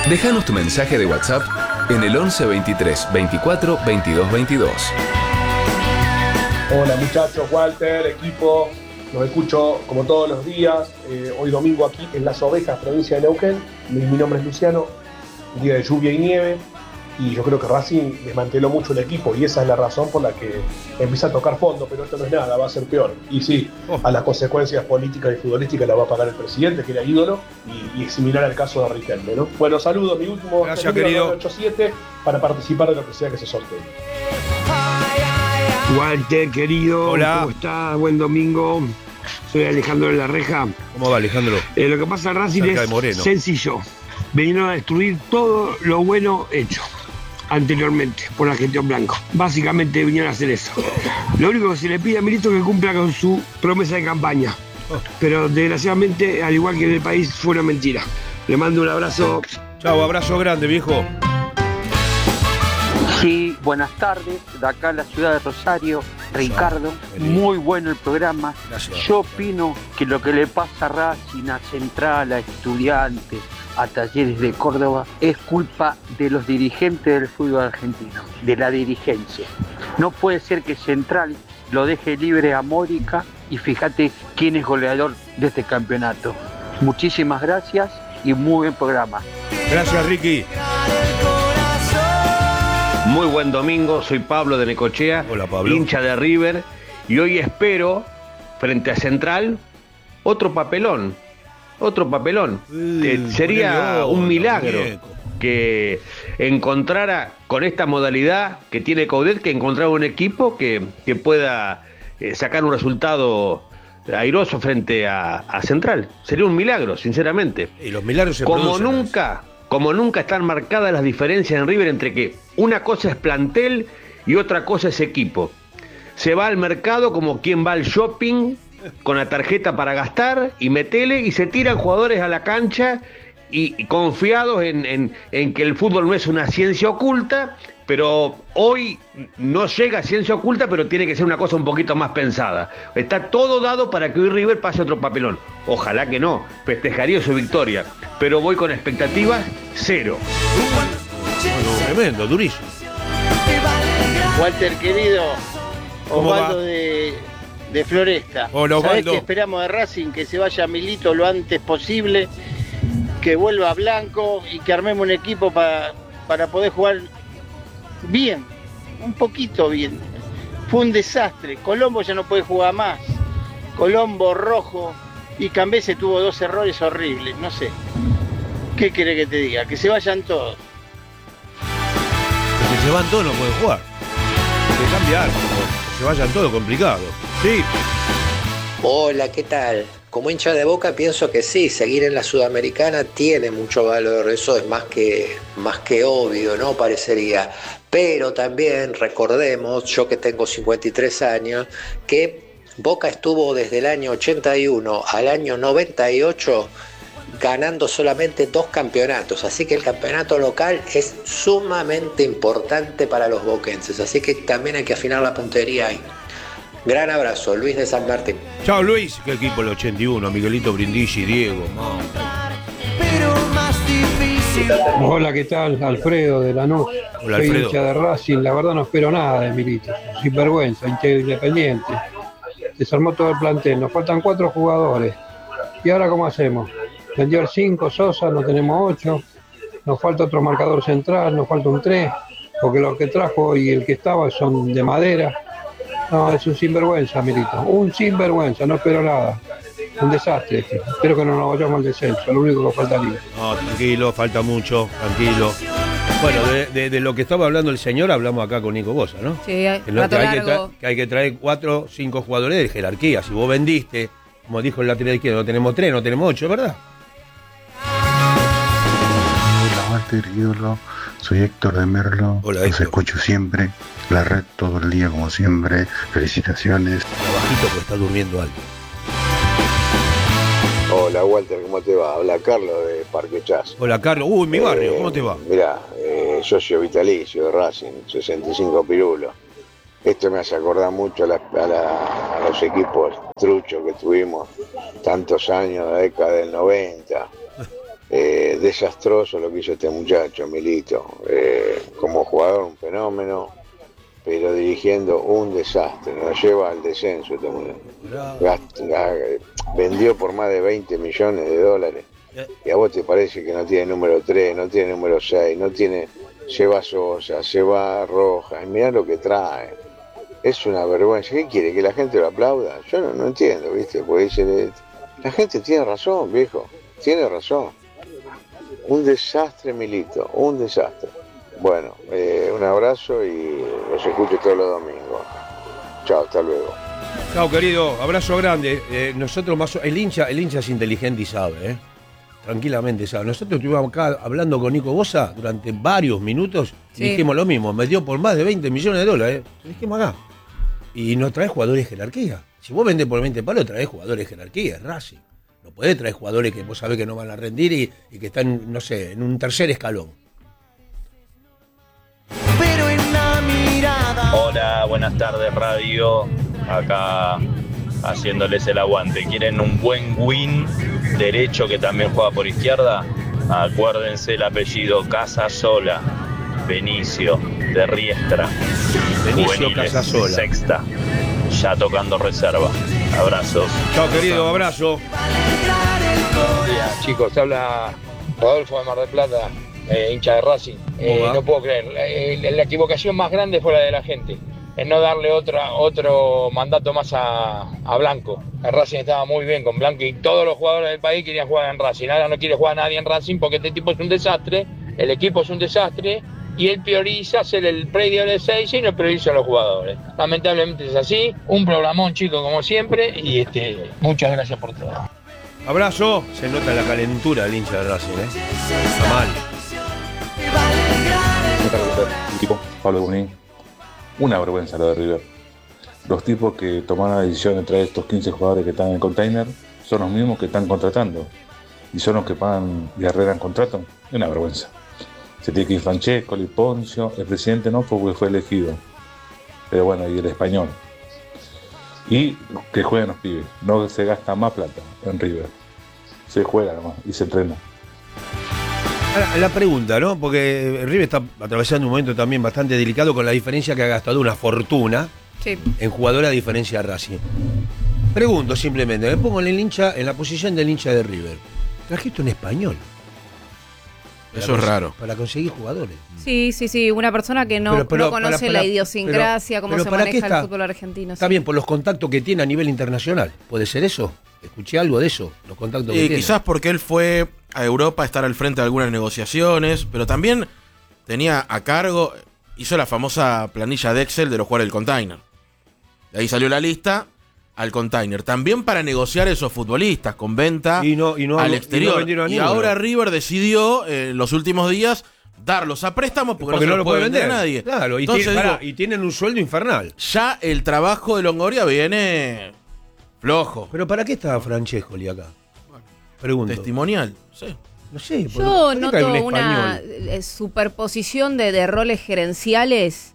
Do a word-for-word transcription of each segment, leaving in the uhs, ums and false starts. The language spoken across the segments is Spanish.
Déjanos tu mensaje de WhatsApp en el once veintitrés veinticuatro veintidós veintidós. Hola muchachos, Walter, equipo, los escucho como todos los días, eh, hoy domingo aquí en Las Ovejas, provincia de Neuquén. Mi, mi nombre es Luciano, un día de lluvia y nieve, y yo creo que Racing desmanteló mucho el equipo y esa es la razón por la que empieza a tocar fondo, pero esto no es nada, va a ser peor. Y sí, oh. a las consecuencias políticas y futbolísticas la va a pagar el presidente, que era ídolo, y, y es similar al caso de Riquelme, ¿no? Bueno, saludos, mi último Gracias, querido. ocho siete para participar de lo que sea que se sortee. Walter, querido, hola. ¿Cómo estás? Buen domingo. Soy Alejandro de la Reja. ¿Cómo va, Alejandro? Eh, lo que pasa en Racing es sencillo. Vinieron a destruir todo lo bueno hecho anteriormente por la gestión blanco. Básicamente vinieron a hacer eso. Lo único que se le pide a Milito es que cumpla con su promesa de campaña. Pero desgraciadamente, al igual que en el país, fue una mentira. Le mando un abrazo. Chau, abrazo grande, viejo. Sí, buenas tardes, de acá en la ciudad de Rosario, Ricardo, muy bueno el programa. Gracias. Yo opino que lo que le pasa a Racing, a Central, a Estudiantes, a Talleres de Córdoba, es culpa de los dirigentes del fútbol argentino, de la dirigencia. No puede ser que Central lo deje libre a Mórica y fíjate quién es goleador de este campeonato. Muchísimas gracias y muy buen programa. Gracias, Ricky. Muy buen domingo, soy Pablo de Necochea, Hola, Pablo. hincha de River, y hoy espero, frente a Central, otro papelón, otro papelón. Uy, eh, sería oro, un milagro muñeco. que encontrara con esta modalidad que tiene Coudet, que encontrara un equipo que, que pueda eh, sacar un resultado airoso frente a, a Central. Sería un milagro, sinceramente. Y los milagros se Como producen. nunca... Como nunca están marcadas las diferencias en River entre que una cosa es plantel y otra cosa es equipo. Se va al mercado como quien va al shopping con la tarjeta para gastar y metele y se tiran jugadores a la cancha y, y confiados en, en, en que el fútbol no es una ciencia oculta, pero hoy no llega a ciencia oculta, pero tiene que ser una cosa un poquito más pensada. Está todo dado para que hoy River pase otro papelón. Ojalá que no, festejaría su victoria, pero voy con expectativas cero. Bueno, tremendo, durísimo. Walter, querido, ¿Cómo Osvaldo va? de, de Floresta. Hola, ¿Sabés Osvaldo. qué esperamos de Racing? Que se vaya Milito lo antes posible, que vuelva Blanco y que armemos un equipo para, para poder jugar bien, un poquito bien. Fue un desastre. Colombo ya no puede jugar más. Colombo, Rojo y Cambese tuvo dos errores horribles, no sé. ¿Qué quiere que te diga? Que se vayan todos. Si se van todos no pueden jugar. Hay que cambiar, que se vayan todos, complicado. Sí. Hola, ¿qué tal? Como hincha de Boca pienso que sí, seguir en la Sudamericana tiene mucho valor, eso es más que, más que obvio, ¿no? Parecería. Pero también recordemos, yo que tengo cincuenta y tres años, que Boca estuvo desde el año ochenta y uno al año noventa y ocho ganando solamente dos campeonatos, así que el campeonato local es sumamente importante para los boquenses, así que también hay que afinar la puntería ahí. Gran abrazo, Luis de San Martín. Chao, Luis. Qué equipo el ochenta y uno, Miguelito Brindisi, Diego. No. Hola, ¿qué tal? Alfredo de Lanús. Hola, Soy Alfredo. hincha de Racing, la verdad no espero nada de Milito. Sin vergüenza, hincha independiente. Desarmó todo el plantel, nos faltan cuatro jugadores. ¿Y ahora cómo hacemos? Vendió el cinco, Sosa, no tenemos ocho. Nos falta otro marcador central, nos falta un tres, porque los que trajo y el que estaba son de madera. No, es un sinvergüenza, Milito. Un sinvergüenza, no espero nada. Un desastre. Espero que no nos vayamos al descenso, lo único que faltaría. No, tranquilo, falta mucho, tranquilo. Bueno, de, de, de lo que estaba hablando el señor, hablamos acá con Nico Bosa, ¿no? Sí, hay, Que, no, rato que, hay que, largo. tra- que hay que traer cuatro o cinco jugadores de jerarquía. Si vos vendiste, como dijo el lateral izquierdo, no tenemos tres, no tenemos ocho, ¿verdad? Hola, Walter, ídolo. Soy Héctor de Merlo. Hola, Los Héctor. escucho siempre. La red todo el día, como siempre. Felicitaciones. Bajito porque está durmiendo algo. Hola Walter, ¿cómo te va? Habla Carlos de Parque Chas. Hola, Carlos. Uy, mi barrio, ¿cómo te va? Mirá, eh, socio vitalicio de Racing, sesenta y cinco pirulos. Esto me hace acordar mucho a, la, a, la, a los equipos truchos que tuvimos tantos años, la década del noventa. Eh, desastroso lo que hizo este muchacho, Milito. Eh, como jugador un fenómeno, pero dirigiendo un desastre. Nos lleva al descenso este muchacho. Gast, gast, vendió por más de veinte millones de dólares. Y a vos te parece que no tiene número tres, no tiene número seis, no tiene... Lleva Sosa, lleva Rojas, mirá lo que trae. Es una vergüenza. ¿Qué quiere? ¿Que la gente lo aplauda? Yo no, no entiendo, ¿viste? Porque dice, la gente tiene razón, viejo. Tiene razón. Un desastre, Milito, un desastre. Bueno, eh, un abrazo y los escucho todos los domingos. Chao, hasta luego. Chao, querido, abrazo grande. Eh, nosotros más, el hincha, el hincha es inteligente y sabe, ¿eh? Tranquilamente sabe. Nosotros estuvimos acá hablando con Nico Bosa durante varios minutos y sí. dijimos lo mismo, me dio por más de veinte millones de dólares. Lo dijimos acá. Y no trae jugadores de jerarquía. Si vos vendés por veinte palos, traes jugadores de jerarquía, Racing. No podés traer jugadores que vos sabés que no van a rendir y, y que están, no sé, en un tercer escalón. Pero en la mirada. Hola, buenas tardes, radio. Acá haciéndoles el aguante. ¿Quieren un buen win derecho que también juega por izquierda? Acuérdense el apellido Casasola, Benicio de Riestra. Benicio Casasola. Sexta, ya tocando reserva. Abrazos. Chao, querido, abrazo. Buenos días, chicos. Te habla Rodolfo de Mar del Plata, eh, hincha de Racing. Eh, no puedo creer. Eh, la equivocación más grande fue la de la gente. Es no darle otra, otro mandato más a, a Blanco. El Racing estaba muy bien con Blanco y todos los jugadores del país querían jugar en Racing. Ahora no quiere jugar nadie en Racing porque este tipo es un desastre, el equipo es un desastre y él prioriza hacer el predio de seis y no prioriza a los jugadores. Lamentablemente es así. Un programón, chico, como siempre, y este, muchas gracias por todo. Abrazo. Se nota la calentura del hincha de Racing, ¿eh? Está mal. Equipo, Pablo Bunín. Una vergüenza lo de River. Los tipos que tomaron la decisión de traer estos quince jugadores que están en el container son los mismos que están contratando. Y son los que pagan y arreglan contrato. Es una vergüenza. Se tiene que ir Francesco, y Poncio. El presidente no fue porque fue elegido. Pero bueno, y el español. Y que jueguen los pibes. No se gasta más plata en River. Se juega nomás y se entrena. Ahora, la pregunta, ¿no? Porque River está atravesando un momento también bastante delicado con la diferencia que ha gastado una fortuna sí. en jugadores a diferencia de Racing. Pregunto simplemente, me pongo en el hincha, en la posición del hincha de River. Trajiste un español. Eso es raro. Para conseguir jugadores. Sí, sí, sí. Una persona que no, pero, pero, no conoce para, para, la idiosincrasia, pero, cómo pero se maneja el fútbol argentino. Está sí. bien, por los contactos que tiene a nivel internacional. ¿Puede ser eso? Escuché algo de eso, los contactos sí, que tiene. Quizás porque él fue a Europa a estar al frente de algunas negociaciones, pero también tenía a cargo, hizo la famosa planilla de Excel de los jugadores del container. De ahí salió la lista al container. También para negociar esos futbolistas con venta y no, y no, al exterior. Y, no y ahora River decidió en eh, los últimos días darlos a préstamos porque, porque no, no lo puede vender a nadie. Claro, y, Entonces, tiene, para, digo, y tienen un sueldo infernal. Ya el trabajo de Longoria viene flojo. ¿Pero para qué estaba Francescoli acá? Pregunto. Testimonial, sí. No sé. Yo ¿por noto un una superposición de, de roles gerenciales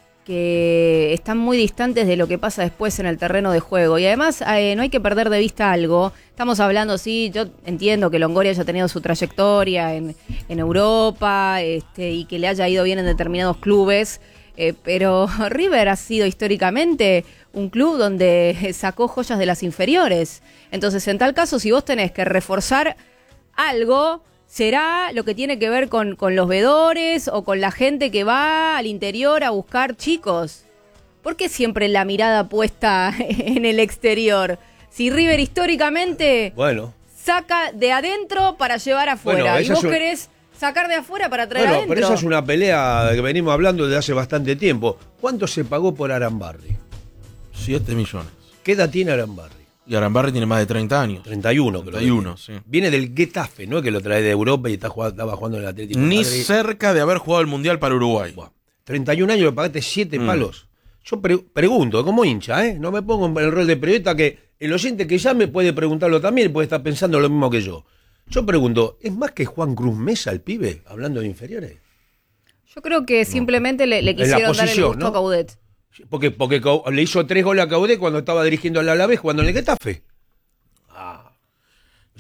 que están muy distantes de lo que pasa después en el terreno de juego. Y además eh, no hay que perder de vista algo. Estamos hablando, sí, yo entiendo que Longoria haya tenido su trayectoria en, en Europa este, y que le haya ido bien en determinados clubes, eh, pero River ha sido históricamente un club donde sacó joyas de las inferiores. Entonces, en tal caso, si vos tenés que reforzar algo, será lo que tiene que ver con, con los vedores o con la gente que va al interior a buscar chicos. ¿Por qué siempre la mirada puesta en el exterior? Si River históricamente bueno. saca de adentro para llevar afuera, bueno, y vos un... querés sacar de afuera para traer bueno, adentro. Pero esa es una pelea que venimos hablando desde hace bastante tiempo. ¿Cuánto se pagó por Arambarri? siete millones. ¿Qué edad tiene Arambarri? Y Arambarri tiene más de treinta años. treinta y uno, creo. treinta y uno, sí. Viene del Getafe, ¿no? Que lo trae de Europa y está jugando, estaba jugando en el Atlético Ni Madrid. cerca de haber jugado el Mundial para Uruguay. Bueno, treinta y un años, le pagaste siete mm. palos. Yo pre- pregunto, como hincha, ¿eh? No me pongo en el rol de periodista, que el oyente que llame puede preguntarlo también, puede estar pensando lo mismo que yo. Yo pregunto, ¿es más que Juan Cruz Mesa el pibe, hablando de inferiores? Yo creo que simplemente no. le, le quisieron posición, dar el gusto, ¿no?, a Caudet. Porque, porque le hizo tres goles a Caudet cuando estaba dirigiendo al Alavés jugando en el Getafe. Ah.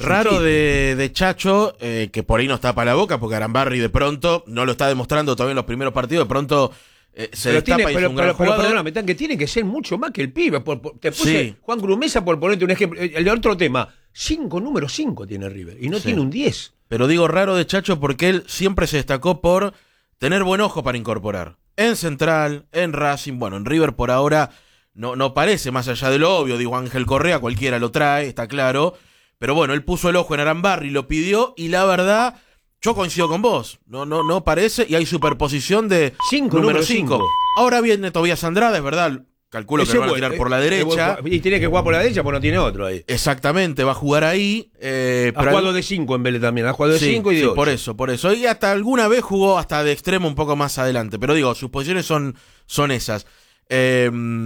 Raro de, de Chacho, eh, que por ahí nos tapa la boca, porque Arambarri de pronto, no lo está demostrando todavía en los primeros partidos, de pronto eh, se pero destapa tiene, y pero, es un gran pero, pero, jugador. perdóname, Tan, que tiene que ser mucho más que el pibe. Por, por, te puse Sí. Juan Grumesa por ponerte un ejemplo. El otro tema, cinco, número cinco tiene River, y no Sí. tiene un diez. Pero digo raro de Chacho porque él siempre se destacó por tener buen ojo para incorporar. En Central, en Racing, bueno, en River por ahora no, no parece, más allá de lo obvio, digo Ángel Correa, cualquiera lo trae, está claro. Pero bueno, él puso el ojo en Arambarri, lo pidió, y la verdad, yo coincido con vos. No, no, no parece, y hay superposición de Cinco, número número cinco. cinco. Ahora viene Tobías Andrade, es verdad. Calculo Ese que lo van a bueno, tirar por la eh, derecha. eh, Y tiene que jugar por la derecha porque no tiene otro ahí. Exactamente, va a jugar ahí. Eh, Ha pero jugado al- de cinco en Vélez también. Ha jugado de Sí, cinco y de sí, ocho. por eso, por eso. Y hasta alguna vez jugó hasta de extremo un poco más adelante. Pero digo, sus posiciones son, son esas. Eh,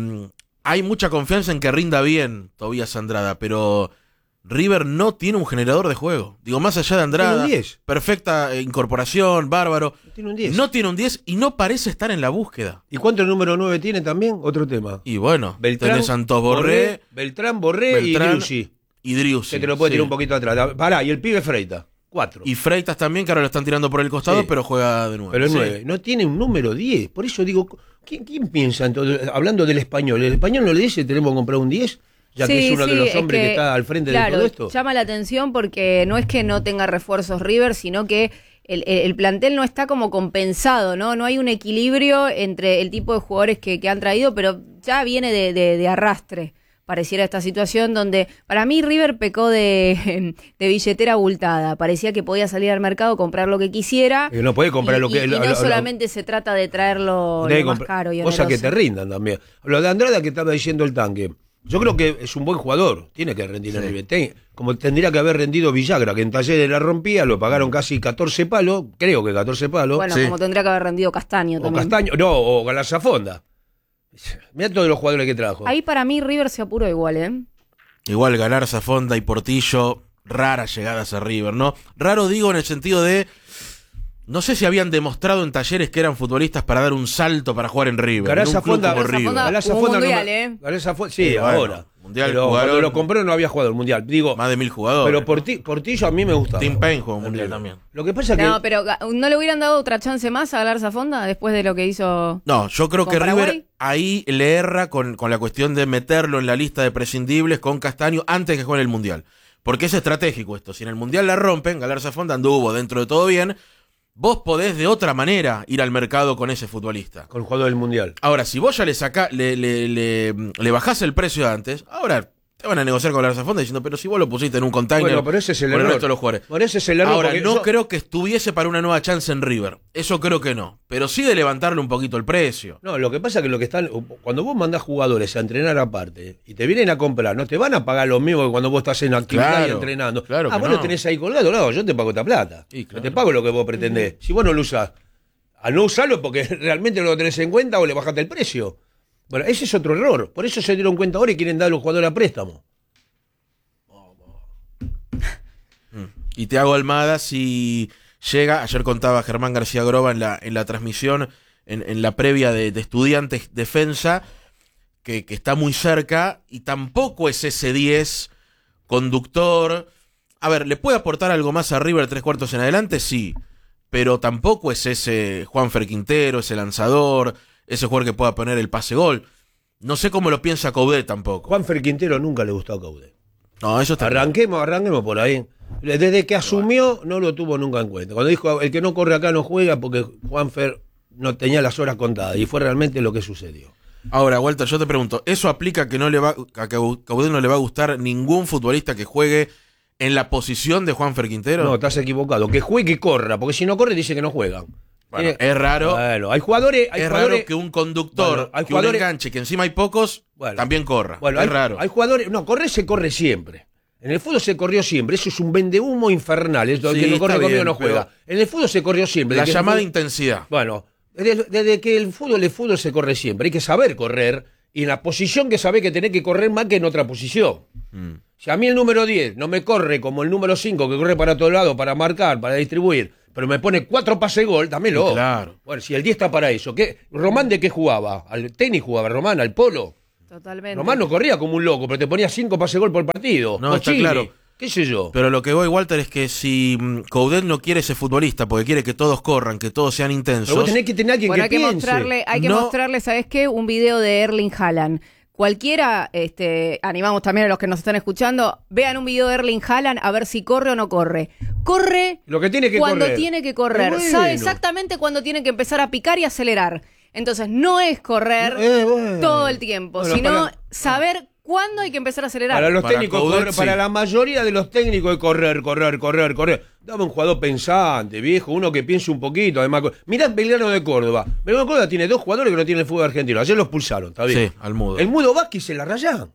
hay mucha confianza en que rinda bien Tobías Andrada, pero River no tiene un generador de juego. Digo, más allá de Andrada, Tiene un diez. perfecta eh, incorporación, bárbaro. Tiene un diez. No tiene un diez y no parece estar en la búsqueda. ¿Y cuánto el número nueve tiene también? Otro tema. Y bueno, Beltrán, tenés Santos Borré, Beltrán, Borré Beltrán y Driussi. y Driussi. Que te lo puede sí. tirar un poquito atrás. Pará, y el pibe Freita. Cuatro. Y Freitas también, que ahora lo están tirando por el costado, Sí. pero juega de nuevo. Pero es Sí. nueve. No tiene un número diez. Por eso digo, ¿quién, quién piensa entonces? Hablando del español, ¿el español no le dice tenemos que comprar un diez? Ya que Sí, es uno sí, de los es hombres que, que, está al frente claro, de todo esto. llama la atención porque no es que no tenga refuerzos River, sino que el, el- el plantel no está como compensado, ¿no? No hay un equilibrio entre el tipo de jugadores que, que han traído, pero ya viene de, de- de arrastre. Pareciera esta situación donde, para mí, River pecó de, de billetera abultada. Parecía que podía salir al mercado, comprar lo que quisiera. Y no puede comprar y, lo que... y- y lo- no lo- lo- solamente se trata de traerlo Debe lo más comprar- caro y Cosas que oneroso. te rindan también. Lo de Andrada que estaba diciendo el Tanque. Yo creo que es un buen jugador. Tiene que rendir en Sí. River. Ten- Como tendría que haber rendido Villagra, que en Talleres la rompía, lo pagaron casi catorce palos. Creo que catorce palos. Bueno, Sí. como tendría que haber rendido Castaño O también. Castaño, no, o Galazafonda. Mirá todos los jugadores que trajo. Ahí para mí River se apuró igual, ¿eh? Igual Galarza, Fonda y Portillo, raras llegadas a River, ¿no? Raro digo en el sentido de, no sé si habían demostrado en Talleres que eran futbolistas para dar un salto para jugar en River. en un club Galazafonda, como Galazafonda- River. Galazafonda Hubo no mundial, me- ¿eh? Galazafonda- sí, Sí, bueno, ahora. mundial Pero jugaron- cuando lo compró no había jugado el mundial. Digo, Más de mil jugadores. pero Porti- Portillo a mí me gustaba. Tim Payne jugó un En mundial River. también. Lo que pasa es que No, pero ga- ¿no le hubieran dado otra chance más a Galarza Fonda después de lo que hizo? No, yo creo ¿Con que Paraguay? River ahí le erra con, con la cuestión de meterlo en la lista de prescindibles con Castaño antes que juegue el mundial. Porque es estratégico esto. Si en el mundial la rompen, Galarza Fonda anduvo dentro de todo bien. Vos podés de otra manera ir al mercado con ese futbolista. con el jugador del mundial. Ahora, si vos ya le sacá, le, le, le, le bajás el precio antes, ahora te van a negociar con la Fonda diciendo, pero si vos lo pusiste en un container Bueno, pero ese es el con el error. resto de los jugadores. Por ese es el error. Ahora, porque no yo- creo que estuviese para una nueva chance en River. Eso creo que no. Pero sí de levantarle un poquito el precio. No, lo que pasa es que lo que están, cuando vos mandás jugadores a entrenar aparte y te vienen a comprar, no te van a pagar lo mismo que cuando vos estás en actividad y Claro, entrenando. claro ah, que vos no. lo tenés ahí colgado, no, yo te pago esta plata. Y No claro. te pago lo que vos pretendés. Si vos no lo usás, al no usarlo porque realmente no lo tenés en cuenta o le bajaste el precio. Bueno, ese es otro error. Por eso se dieron cuenta ahora y quieren dar a los jugadores a préstamo. Y Thiago Almada, si llega, ayer contaba Germán García Groba en la, en la transmisión, en, en la previa de, de Estudiantes Defensa, que, que está muy cerca y tampoco es ese diez conductor. A ver, ¿le puede aportar algo más a River tres cuartos en adelante? Sí, pero tampoco es ese Juanfer Quintero, ese lanzador, ese jugador que pueda poner el pase-gol. No sé cómo lo piensa Coudet tampoco. Juanfer Quintero nunca le gustó a Coudet. No, eso está Arranquemos, arranquemos por ahí. Desde que asumió, no lo tuvo nunca en cuenta. Cuando dijo, el que no corre acá no juega porque Juanfer no tenía las horas contadas. Y fue realmente lo que sucedió. Ahora, Walter, yo te pregunto, ¿eso aplica que no le va, a que a Coudet no le va a gustar ningún futbolista que juegue en la posición de Juanfer Quintero? No, estás equivocado. Que juegue y corra, porque si no corre dice que no juegan. Bueno, Eh, es raro. Bueno, hay jugadores... Hay es jugadores, raro que un conductor, Bueno, hay que un jugadores- enganche, que encima hay pocos, Bueno, también corra. Bueno, es hay, raro. hay jugadores... No, correr se corre siempre. En el fútbol se corrió siempre. Eso es un vendehumo infernal. Eso, Sí, el que no corre está conmigo bien, no juega. En el fútbol se corrió siempre. La Desde que el llamada fútbol- intensidad. Bueno, desde, desde que el fútbol, el fútbol se corre siempre. Hay que saber correr. Y en la posición que sabés que tenés que correr más que en otra posición. Mm. Si a mí el número diez no me corre como el número cinco, que corre para todos lados, para marcar, para distribuir, pero me pone cuatro pases gol, dámelo. Claro. Bueno, si el diez está para eso. ¿Qué? ¿Román de qué jugaba? ¿Al tenis jugaba Román? ¿Al polo? Totalmente. Román no corría como un loco, pero te ponía cinco pases gol por partido. No, está Bochini. claro. ¿Qué sé yo? Pero lo que voy, Walter, es que si Coudet no quiere ese futbolista porque quiere que todos corran, que todos sean intensos. Pero vos tenés que tener a alguien bueno, que hay que piense. mostrarle, hay que No. mostrarle, ¿sabes qué? Un video de Erling Haaland. Cualquiera, este, animamos también a los que nos están escuchando, vean un video de Erling Haaland a ver si corre o no corre. Corre Lo que tiene que cuando correr. tiene que correr. Eh, bueno. Sabe exactamente cuándo tiene que empezar a picar y acelerar. Entonces, no es correr Eh, bueno. todo el tiempo, Bueno, sino para- saber cuándo hay que empezar a acelerar. Para los Para técnicos, Coudet, correr- para sí. la mayoría de los técnicos de correr, correr, correr, correr. Dame un jugador pensante, viejo, uno que piense un poquito. Además, mirá Belgrano de Córdoba. Belgrano de Córdoba tiene dos jugadores que no tienen el fútbol argentino. Ayer los pulsaron, está bien. Sí, al Mudo. El Mudo Vázquez se la rayan.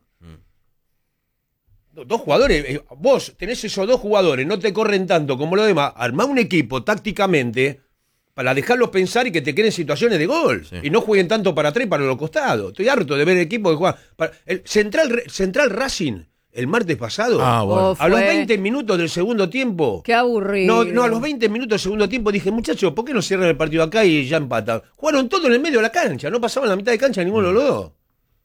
Do- Dos jugadores, eh, vos tenés esos dos jugadores, no te corren tanto como los demás. Armá un equipo tácticamente para dejarlos pensar y que te creen situaciones de gol. Sí. Y no jueguen tanto para atrás y para los costados. Estoy harto de ver equipos que juegan. Para, el Central, Central Racing, el martes pasado, Ah, bueno. Oh, a los fue- veinte minutos del segundo tiempo. Qué aburrido. No, no, a los veinte minutos del segundo tiempo dije, muchachos, ¿por qué no cierran el partido acá y ya empatan? Jugaron todo en el medio de la cancha, no pasaban la mitad de cancha ninguno de los dos.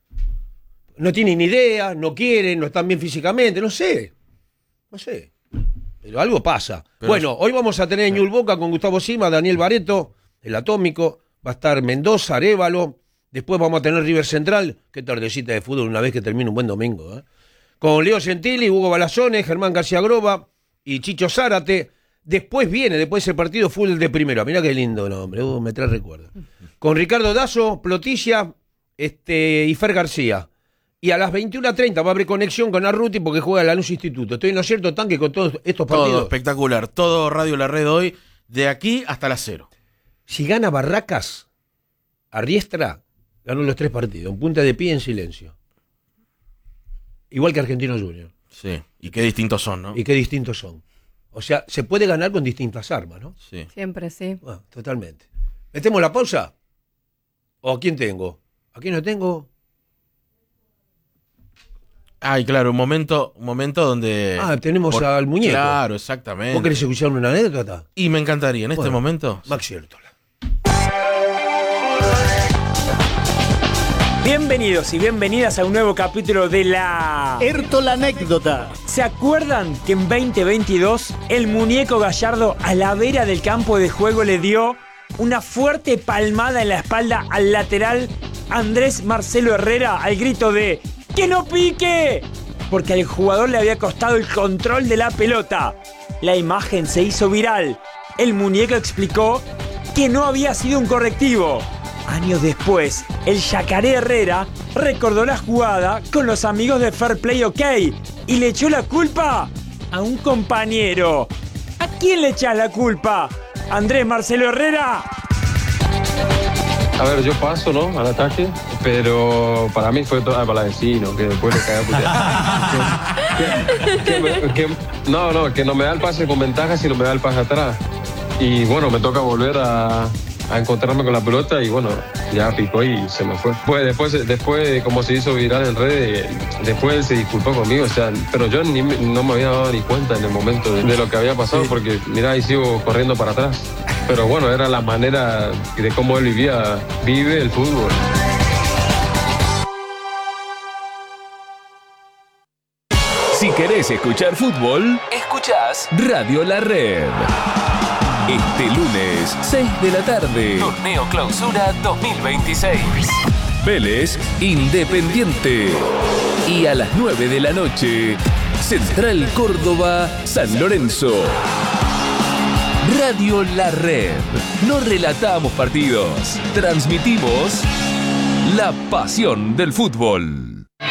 No tienen ni idea, no quieren, no están bien físicamente, no sé. No sé. Pero algo pasa. Pero bueno, hoy vamos a tener en Ñul Boca con Gustavo Sima, Daniel Bareto, el Atómico, va a estar Mendoza, Arévalo, después vamos a tener River Central, qué tardecita de fútbol una vez que termine un buen domingo, ¿eh? Con Leo Gentili, Hugo Balazones, Germán García Groba y Chicho Zárate. Después viene, después ese partido fue el de primero. Mirá qué lindo nombre, uh, me trae recuerdo. Con Ricardo Dazo, Plotilla este, y Fer García. Y a las veintiuna treinta va a haber conexión con Arruti porque juega el Lanús Instituto. Estoy en lo cierto, Tanque, con todos estos Todo partidos. espectacular. Todo Radio La Red hoy, de aquí hasta las cero. Si gana Barracas, Arriestra ganó los tres partidos, en punta de pie en silencio. Igual que Argentino Junior. Sí. Y qué distintos son, ¿no? Y qué distintos son. O sea, se puede ganar con distintas armas, ¿no? Sí. Siempre, sí. Bueno, totalmente. ¿Metemos la pausa? ¿O a quién tengo? ¿A quién no tengo? Ay, claro, un momento, un momento donde... Ah, tenemos por- al muñeco. Claro, exactamente. ¿Vos querés escucharme una anécdota? Y me encantaría, en este Bueno, momento... Maxi Ertola. Bienvenidos y bienvenidas a un nuevo capítulo de la... Ertola Anécdota. ¿Se acuerdan que en veinte veintidós el muñeco Gallardo a la vera del campo de juego le dio una fuerte palmada en la espalda al lateral Andrés Marcelo Herrera al grito de ¡que no pique! Porque al jugador le había costado el control de la pelota. La imagen se hizo viral. El muñeco explicó que no había sido un correctivo. Años después, el Yacaré Herrera recordó la jugada con los amigos de Fair Play OK y le echó la culpa a un compañero. ¿A quién le echás la culpa? ¿Andrés Marcelo Herrera? A ver, yo paso, ¿no? Al ataque, pero para mí fue todo para vecino, que después le cae a putear. que, que, que, no, no, que no me da el pase con ventaja, sino me da el pase atrás. Y bueno, me toca volver a, a encontrarme con la pelota y bueno, ya picó y se me fue. Pues después, después como se hizo viral en redes, después él se disculpó conmigo, o sea, pero yo ni, no me había dado ni cuenta en el momento de, de lo que había pasado, porque mira, ahí sigo corriendo para atrás. Pero bueno, era la manera de cómo él vivía, vive el fútbol. Si querés escuchar fútbol, escuchás Radio La Red. Este lunes, seis de la tarde. Torneo Clausura dos mil veintiséis. Vélez, Independiente. Y a las nueve de la noche, Central Córdoba, San Lorenzo. Radio La Red. No relatamos partidos, transmitimos la pasión del fútbol.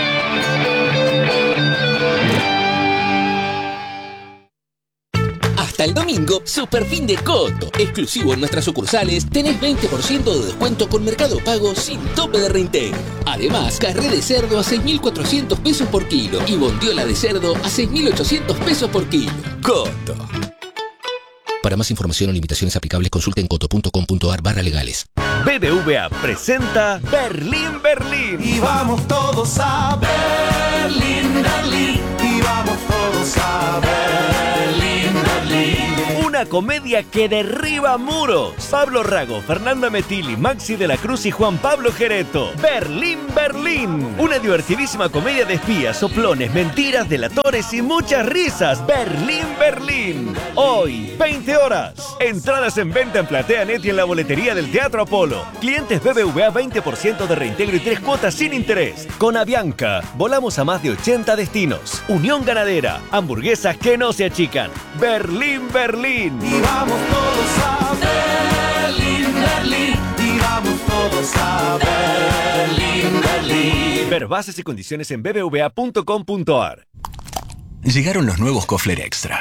Hasta el domingo, Super Fin de Coto. Exclusivo en nuestras sucursales, tenés veinte por ciento de descuento con Mercado Pago sin tope de reintegro. Además, carré de cerdo a seis mil cuatrocientos pesos por kilo y bondiola de cerdo a seis mil ochocientos pesos por kilo. Coto. Para más información o limitaciones aplicables, consulte en coto punto com punto ar barra legales. B B V A presenta Berlín, Berlín. Y vamos todos a Berlín, Berlín. Y vamos todos a Berlín, Berlín. Una una comedia que derriba muros. Pablo Rago, Fernanda Metilli, Maxi de la Cruz y Juan Pablo Gereto. Berlín, Berlín. Una divertidísima comedia de espías, soplones, mentiras, delatores y muchas risas. Berlín, Berlín. Hoy, veinte horas. Entradas en venta en PlateaNet y en la boletería del Teatro Apolo. Clientes B B V A veinte por ciento de reintegro y tres cuotas sin interés. Con Avianca, volamos a más de ochenta destinos. Unión Ganadera, hamburguesas que no se achican. Berlín, Berlín. Y vamos todos a Berlín, Berlín. Y vamos todos a Berlín, Berlín. Ver bases y condiciones en b b v a punto com punto a r. Llegaron los nuevos Kofler Extra.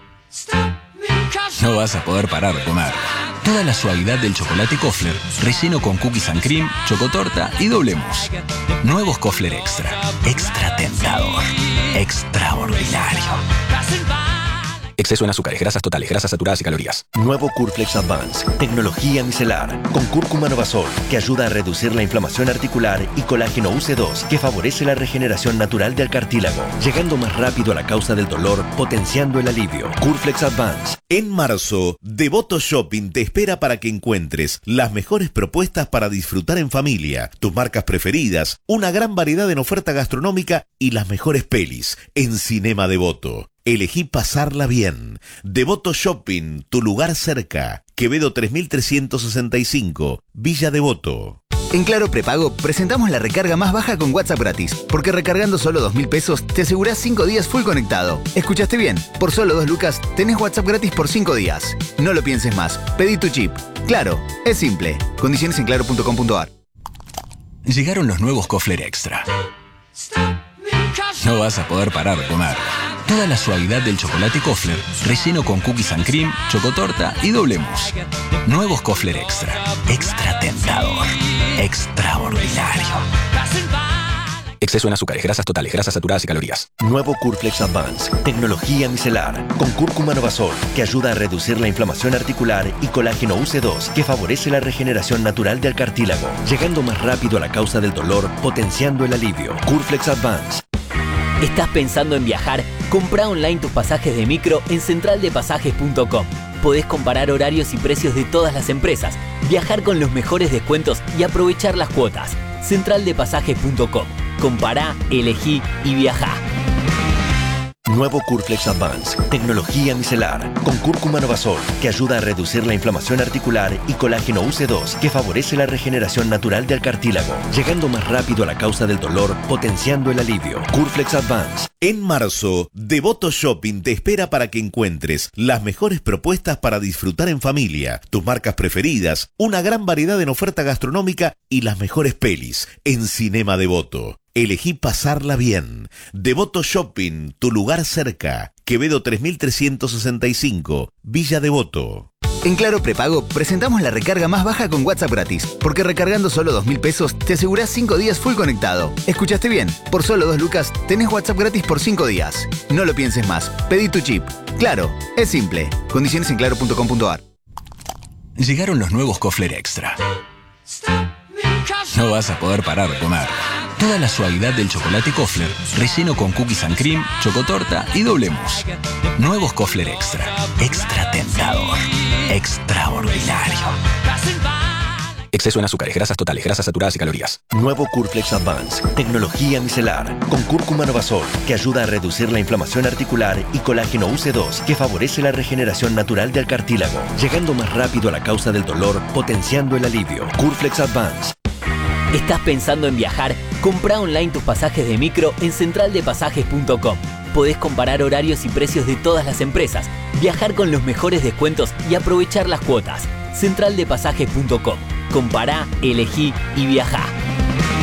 No vas a poder parar de comer. Toda la suavidad del chocolate Kofler, relleno con cookies and cream, chocotorta y doble mousse. Nuevos Kofler Extra. Extra tentador. Extraordinario. Exceso en azúcares, grasas totales, grasas saturadas y calorías. Nuevo Curflex Advance, tecnología micelar, con cúrcuma novasol, que ayuda a reducir la inflamación articular, y colágeno U C dos, que favorece la regeneración natural del cartílago, llegando más rápido a la causa del dolor, potenciando el alivio. Curflex Advance. En marzo, Devoto Shopping te espera para que encuentres las mejores propuestas para disfrutar en familia, tus marcas preferidas, una gran variedad en oferta gastronómica y las mejores pelis en Cinema Devoto. Elegí pasarla bien. Devoto Shopping, tu lugar cerca. Quevedo tres mil trescientos sesenta y cinco, Villa Devoto. En Claro Prepago presentamos la recarga más baja con WhatsApp gratis, porque recargando solo dos mil pesos te asegurás cinco días full conectado. ¿Escuchaste bien? Por solo dos lucas tenés WhatsApp gratis por cinco días. No lo pienses más. Pedí tu chip. Claro, es simple. Condiciones en claro punto com punto a r. Llegaron los nuevos Kofler Extra. No vas a poder parar de comer. Toda la suavidad del chocolate Kofler, relleno con cookies and cream, chocotorta y doble mousse. Nuevos Kofler Extra. Extra tentador. Extraordinario. Exceso en azúcares, grasas totales, grasas saturadas y calorías. Nuevo Curflex Advance, tecnología micelar, con cúrcuma novasol, que ayuda a reducir la inflamación articular, y colágeno U C dos, que favorece la regeneración natural del cartílago, llegando más rápido a la causa del dolor, potenciando el alivio. Curflex Advance. ¿Estás pensando en viajar? Comprá online tus pasajes de micro en central de pasajes punto com. Podés comparar horarios y precios de todas las empresas, viajar con los mejores descuentos y aprovechar las cuotas. central de pasajes punto com. Compará, elegí y viajá. Nuevo Curflex Advance, tecnología micelar, con cúrcuma novasol, que ayuda a reducir la inflamación articular, y colágeno U C dos, que favorece la regeneración natural del cartílago, llegando más rápido a la causa del dolor, potenciando el alivio. Curflex Advance. En marzo, Devoto Shopping te espera para que encuentres las mejores propuestas para disfrutar en familia, tus marcas preferidas, una gran variedad en oferta gastronómica y las mejores pelis en Cinema Devoto. Elegí pasarla bien. Devoto Shopping, tu lugar cerca. Quevedo tres mil trescientos sesenta y cinco, Villa Devoto. En Claro Prepago presentamos la recarga más baja con WhatsApp gratis, porque recargando solo dos mil pesos te asegurás cinco días full conectado. ¿Escuchaste bien? Por solo dos lucas tenés WhatsApp gratis por cinco días. No lo pienses más. Pedí tu chip. Claro, es simple. Condiciones en claro punto com punto a r. Llegaron los nuevos Kofler Extra. No vas a poder parar de comer. Toda la suavidad del chocolate Kofler, relleno con cookies and cream, chocotorta y doble mousse. Nuevos Kofler Extra. Extra tentador. Extraordinario. Exceso en azúcares, grasas totales, grasas saturadas y calorías. Nuevo Curflex Advance, tecnología micelar, con cúrcuma novasol, que ayuda a reducir la inflamación articular, y colágeno U C dos, que favorece la regeneración natural del cartílago, llegando más rápido a la causa del dolor, potenciando el alivio. Curflex Advance. ¿Estás pensando en viajar? Comprá online tus pasajes de micro en central de pasajes punto com. Podés comparar horarios y precios de todas las empresas, viajar con los mejores descuentos y aprovechar las cuotas. central de pasajes punto com. Compará, elegí y viajá.